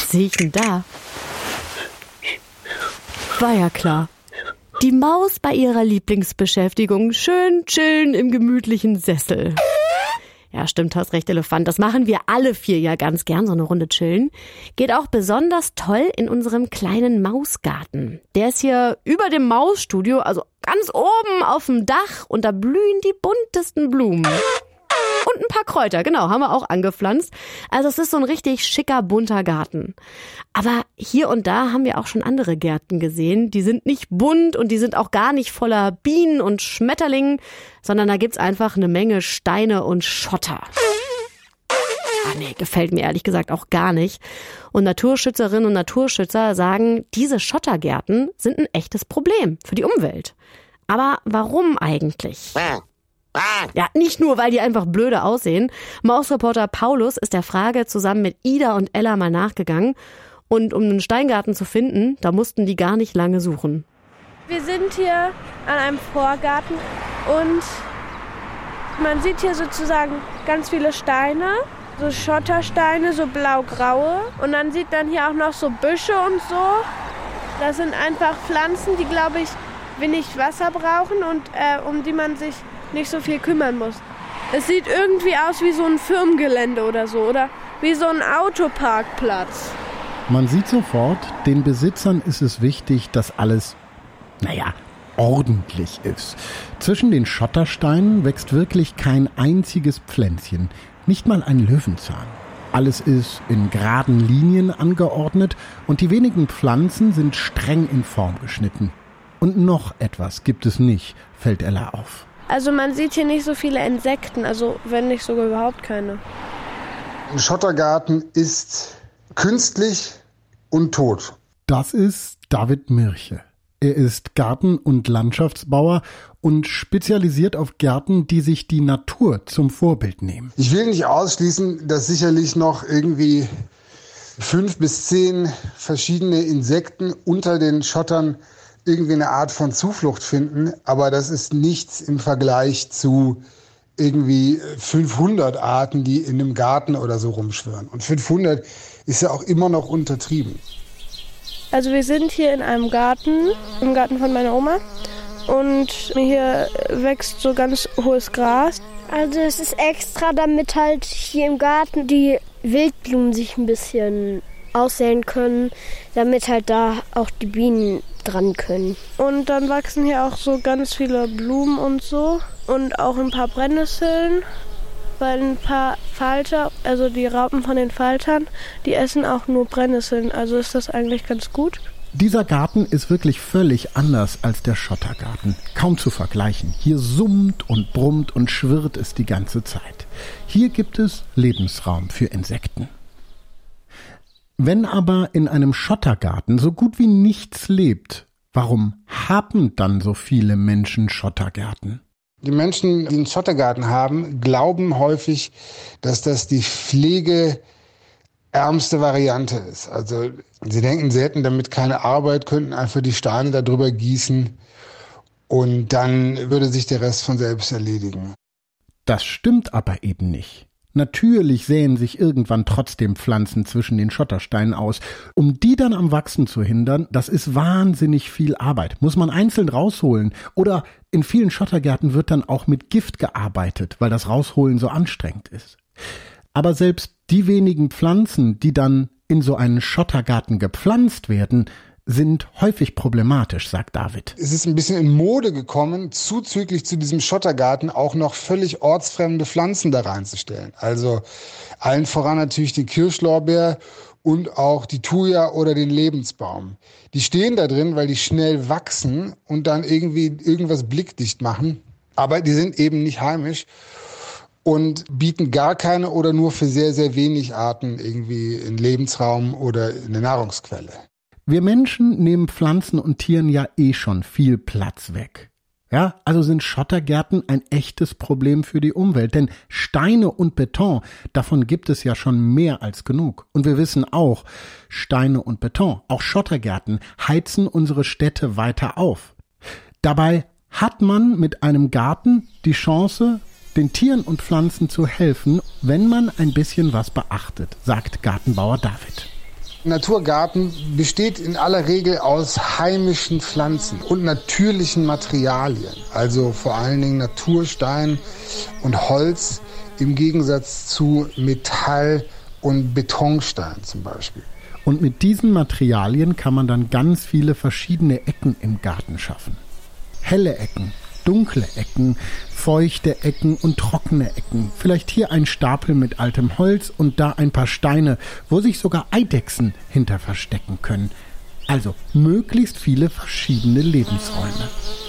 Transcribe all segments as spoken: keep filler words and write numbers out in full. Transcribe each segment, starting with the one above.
Was sehe ich denn da? War ja klar. Die Maus bei ihrer Lieblingsbeschäftigung. Schön chillen im gemütlichen Sessel. Ja, stimmt, hast recht, Elefant. Das machen wir alle vier ja ganz gern, so eine Runde chillen. Geht auch besonders toll in unserem kleinen Mausgarten. Der ist hier über dem Mausstudio, also ganz oben auf dem Dach, und da blühen die buntesten Blumen. Und ein paar Kräuter, genau, haben wir auch angepflanzt. Also es ist so ein richtig schicker, bunter Garten. Aber hier und da haben wir auch schon andere Gärten gesehen. Die sind nicht bunt und die sind auch gar nicht voller Bienen und Schmetterlingen, sondern da gibt's einfach eine Menge Steine und Schotter. Ah nee, gefällt mir ehrlich gesagt auch gar nicht. Und Naturschützerinnen und Naturschützer sagen, diese Schottergärten sind ein echtes Problem für die Umwelt. Aber warum eigentlich? Ja, nicht nur, weil die einfach blöde aussehen. Mausreporter Paulus ist der Frage zusammen mit Ida und Ella mal nachgegangen. Und um einen Steingarten zu finden, da mussten die gar nicht lange suchen. Wir sind hier an einem Vorgarten und man sieht hier sozusagen ganz viele Steine, so Schottersteine, so blau-graue. Und dann sieht man hier auch noch so Büsche und so. Das sind einfach Pflanzen, die, glaube ich, wenig Wasser brauchen und äh, um die man sich nicht so viel kümmern muss. Es sieht irgendwie aus wie so ein Firmengelände oder so, oder wie so ein Autoparkplatz. Man sieht sofort, den Besitzern ist es wichtig, dass alles, naja, ordentlich ist. Zwischen den Schottersteinen wächst wirklich kein einziges Pflänzchen, nicht mal ein Löwenzahn. Alles ist in geraden Linien angeordnet und die wenigen Pflanzen sind streng in Form geschnitten. Und noch etwas gibt es nicht, fällt Ella auf. Also man sieht hier nicht so viele Insekten, also wenn nicht sogar überhaupt keine. Ein Schottergarten ist künstlich und tot. Das ist David Mirche. Er ist Garten- und Landschaftsbauer und spezialisiert auf Gärten, die sich die Natur zum Vorbild nehmen. Ich will nicht ausschließen, dass sicherlich noch irgendwie fünf bis zehn verschiedene Insekten unter den Schottern irgendwie eine Art von Zuflucht finden, aber das ist nichts im Vergleich zu irgendwie fünfhundert Arten, die in einem Garten oder so rumschwirren. Und fünfhundert ist ja auch immer noch untertrieben. Also wir sind hier in einem Garten, im Garten von meiner Oma, und hier wächst so ganz hohes Gras. Also es ist extra, damit halt hier im Garten die Wildblumen sich ein bisschen aussäen können, damit halt da auch die Bienen dran können. Und dann wachsen hier auch so ganz viele Blumen und so und auch ein paar Brennnesseln, weil ein paar Falter, also die Raupen von den Faltern, die essen auch nur Brennnesseln, also ist das eigentlich ganz gut. Dieser Garten ist wirklich völlig anders als der Schottergarten. Kaum zu vergleichen. Hier summt und brummt und schwirrt es die ganze Zeit. Hier gibt es Lebensraum für Insekten. Wenn aber in einem Schottergarten so gut wie nichts lebt, warum haben dann so viele Menschen Schottergärten? Die Menschen, die einen Schottergarten haben, glauben häufig, dass das die pflegeärmste Variante ist. Also sie denken, sie hätten damit keine Arbeit, könnten einfach die Steine darüber gießen und dann würde sich der Rest von selbst erledigen. Das stimmt aber eben nicht. Natürlich säen sich irgendwann trotzdem Pflanzen zwischen den Schottersteinen aus. Um die dann am Wachsen zu hindern, das ist wahnsinnig viel Arbeit. Muss man einzeln rausholen. Oder in vielen Schottergärten wird dann auch mit Gift gearbeitet, weil das Rausholen so anstrengend ist. Aber selbst die wenigen Pflanzen, die dann in so einen Schottergarten gepflanzt werden, sind häufig problematisch, sagt David. Es ist ein bisschen in Mode gekommen, zuzüglich zu diesem Schottergarten auch noch völlig ortsfremde Pflanzen da reinzustellen. Also allen voran natürlich den Kirschlorbeer und auch die Thuja oder den Lebensbaum. Die stehen da drin, weil die schnell wachsen und dann irgendwie irgendwas blickdicht machen. Aber die sind eben nicht heimisch und bieten gar keine oder nur für sehr, sehr wenig Arten irgendwie einen Lebensraum oder eine Nahrungsquelle. Wir Menschen nehmen Pflanzen und Tieren ja eh schon viel Platz weg. Ja, also sind Schottergärten ein echtes Problem für die Umwelt, denn Steine und Beton, davon gibt es ja schon mehr als genug. Und wir wissen auch, Steine und Beton, auch Schottergärten, heizen unsere Städte weiter auf. Dabei hat man mit einem Garten die Chance, den Tieren und Pflanzen zu helfen, wenn man ein bisschen was beachtet, sagt Gartenbauer David. Naturgarten besteht in aller Regel aus heimischen Pflanzen und natürlichen Materialien, also vor allen Dingen Naturstein und Holz im Gegensatz zu Metall und Betonstein zum Beispiel. Und mit diesen Materialien kann man dann ganz viele verschiedene Ecken im Garten schaffen. Helle Ecken, dunkle Ecken, feuchte Ecken und trockene Ecken. Vielleicht hier ein Stapel mit altem Holz und da ein paar Steine, wo sich sogar Eidechsen hinter verstecken können. Also möglichst viele verschiedene Lebensräume.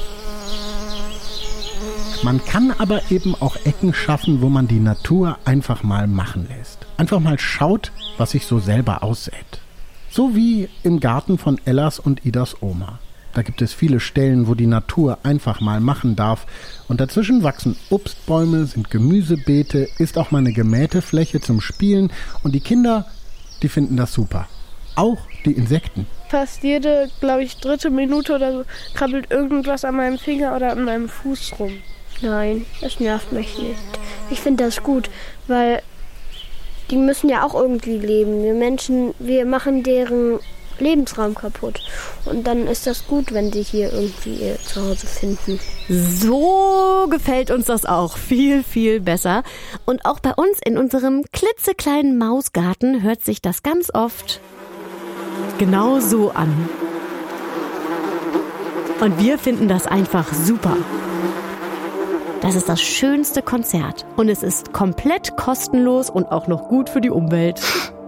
Man kann aber eben auch Ecken schaffen, wo man die Natur einfach mal machen lässt. Einfach mal schaut, was sich so selber aussät. So wie im Garten von Ellas und Idas Oma. Da gibt es viele Stellen, wo die Natur einfach mal machen darf. Und dazwischen wachsen Obstbäume, sind Gemüsebeete, ist auch mal eine gemähte Fläche zum Spielen. Und die Kinder, die finden das super. Auch die Insekten. Fast jede, glaube ich, dritte Minute oder so krabbelt irgendwas an meinem Finger oder an meinem Fuß rum. Nein, das nervt mich nicht. Ich finde das gut, weil die müssen ja auch irgendwie leben. Wir Menschen, wir machen deren Lebensraum kaputt. Und dann ist das gut, wenn sie hier irgendwie ihr Zuhause finden. So gefällt uns das auch viel, viel besser. Und auch bei uns in unserem klitzekleinen Mausgarten hört sich das ganz oft genau so an. Und wir finden das einfach super. Das ist das schönste Konzert. Und es ist komplett kostenlos und auch noch gut für die Umwelt.